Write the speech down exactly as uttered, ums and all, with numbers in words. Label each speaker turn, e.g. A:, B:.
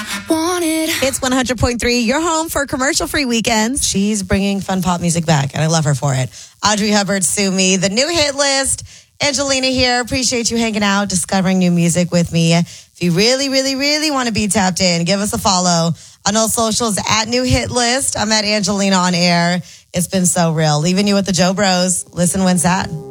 A: Want it.
B: It's one hundred point three, your home for commercial-free weekends. She's bringing fun pop music back, and I love her for it. Audrey Hubbard, Sue Me, the new hit list. Angelina here. Appreciate you hanging out, discovering new music with me. If you really, really, really want to be tapped in, give us a follow on all socials at New Hit List. I'm at Angelina on air. It's been so real. Leaving you with the Joe Bros. Listen when sad.